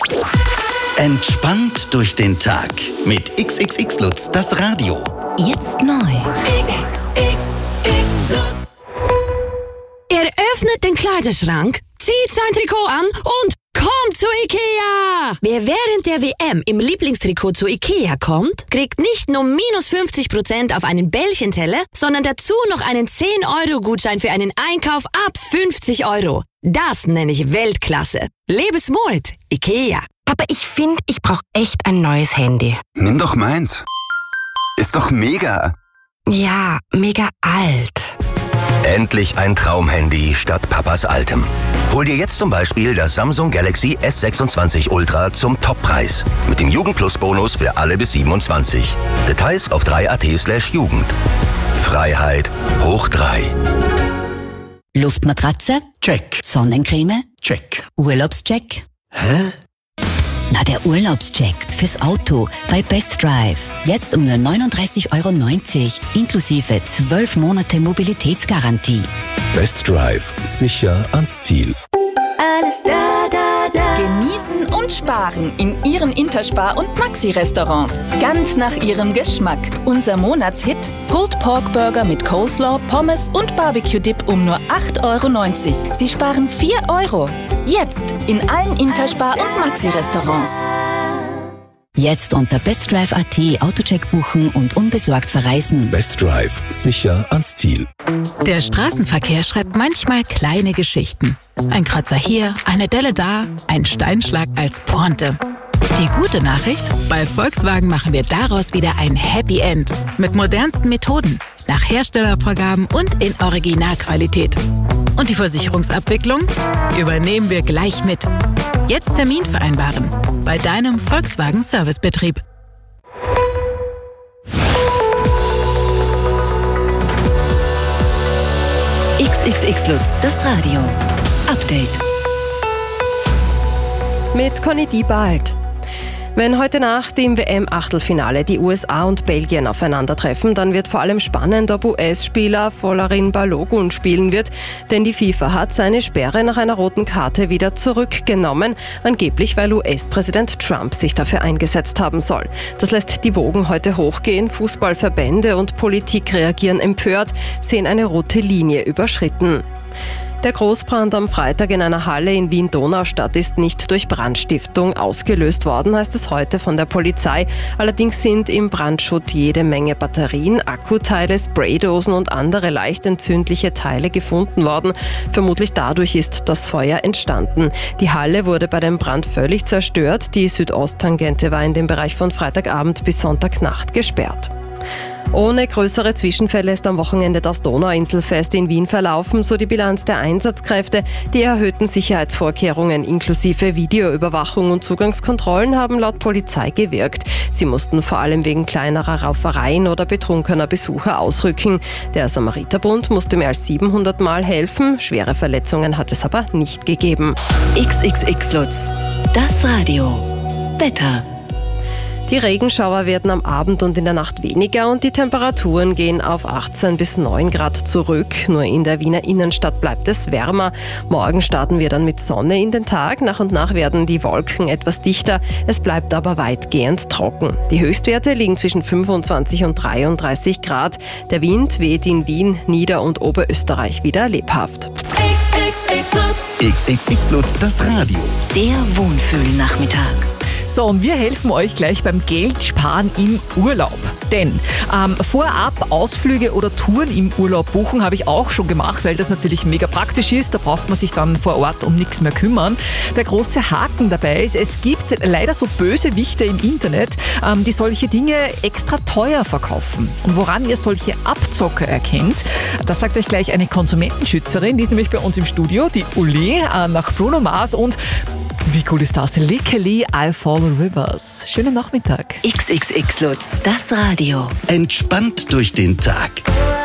Entspannt durch den Tag mit XXX Lutz, das Radio. Jetzt neu. Er öffnet den Kleiderschrank, zieht sein Trikot an und kommt zu Ikea! Wer während der WM im Lieblingstrikot zu Ikea kommt, kriegt nicht nur minus 50% auf einen Bällchenteller, sondern dazu noch einen 10-Euro-Gutschein für einen Einkauf ab 50 Euro. Das nenne ich Weltklasse. Lebe smart, Ikea. Aber ich finde, ich brauche echt ein neues Handy. Nimm doch meins. Ist doch mega. Ja, mega alt. Endlich ein Traumhandy statt Papas altem. Hol dir jetzt zum Beispiel das Samsung Galaxy S26 Ultra zum Toppreis. Mit dem Jugend-Plus-Bonus für alle bis 27. Details auf 3.at/Jugend. Freiheit hoch 3. Luftmatratze? Check. Sonnencreme? Check. Urlaubscheck? Hä? Na, der Urlaubscheck fürs Auto bei Best Drive. Jetzt um nur 39,90 Euro, inklusive 12 Monate Mobilitätsgarantie. Best Drive. Sicher ans Ziel. Alles da, da, da. Genießen und sparen in Ihren Interspar- und Maxi-Restaurants. Ganz nach Ihrem Geschmack. Unser Monatshit: Pulled Pork Burger mit Coleslaw, Pommes und Barbecue-Dip um nur 8,90 Euro. Sie sparen 4 Euro. Jetzt in allen Interspar- und Maxi-Restaurants. Jetzt unter bestdrive.at Autocheck buchen und unbesorgt verreisen. Best Drive. Sicher ans Ziel. Der Straßenverkehr schreibt manchmal kleine Geschichten. Ein Kratzer hier, eine Delle da, ein Steinschlag als Pointe. Die gute Nachricht: Bei Volkswagen machen wir daraus wieder ein Happy End. Mit modernsten Methoden, nach Herstellervorgaben und in Originalqualität. Und die Versicherungsabwicklung übernehmen wir gleich mit. Jetzt Termin vereinbaren bei deinem Volkswagen Servicebetrieb. XXX Lutz, das Radio. Update. Mit Conny Diebald. Wenn heute Nacht im WM-Achtelfinale die USA und Belgien aufeinandertreffen, dann wird vor allem spannend, ob US-Spieler Folarin Balogun spielen wird, denn die FIFA hat seine Sperre nach einer roten Karte wieder zurückgenommen, angeblich weil US-Präsident Trump sich dafür eingesetzt haben soll. Das lässt die Wogen heute hochgehen. Fußballverbände und Politik reagieren empört, sehen eine rote Linie überschritten. Der Großbrand am Freitag in einer Halle in Wien-Donaustadt ist nicht durch Brandstiftung ausgelöst worden, heißt es heute von der Polizei. Allerdings sind im Brandschutt jede Menge Batterien, Akkuteile, Spraydosen und andere leicht entzündliche Teile gefunden worden. Vermutlich dadurch ist das Feuer entstanden. Die Halle wurde bei dem Brand völlig zerstört. Die Südosttangente war in dem Bereich von Freitagabend bis Sonntagnacht gesperrt. Ohne größere Zwischenfälle ist am Wochenende das Donauinselfest in Wien verlaufen, so die Bilanz der Einsatzkräfte. Die erhöhten Sicherheitsvorkehrungen inklusive Videoüberwachung und Zugangskontrollen haben laut Polizei gewirkt. Sie mussten vor allem wegen kleinerer Raufereien oder betrunkener Besucher ausrücken. Der Samariterbund musste mehr als 700 Mal helfen. Schwere Verletzungen hat es aber nicht gegeben. XXX Lutz, das Radio. Wetter. Die Regenschauer werden am Abend und in der Nacht weniger und die Temperaturen gehen auf 18 bis 9 Grad zurück. Nur in der Wiener Innenstadt bleibt es wärmer. Morgen starten wir dann mit Sonne in den Tag. Nach und nach werden die Wolken etwas dichter. Es bleibt aber weitgehend trocken. Die Höchstwerte liegen zwischen 25 und 33 Grad. Der Wind weht in Wien, Nieder- und Oberösterreich wieder lebhaft. XXX Lutz, das Radio. Der Wohnfühlnachmittag. So, und wir helfen euch gleich beim Geldsparen im Urlaub. Denn vorab Ausflüge oder Touren im Urlaub buchen habe ich auch schon gemacht, weil das natürlich mega praktisch ist. Da braucht man sich dann vor Ort um nichts mehr kümmern. Der große Haken dabei ist, es gibt leider so Bösewichte im Internet, die solche Dinge extra teuer verkaufen. Und woran ihr solche Abzocker erkennt, das sagt euch gleich eine Konsumentenschützerin. Die ist nämlich bei uns im Studio, die Uli nach Bruno Mars und wie cool ist das? Legally I Follow Rivers. Schönen Nachmittag. XXX Lutz, das Radio. Entspannt durch den Tag.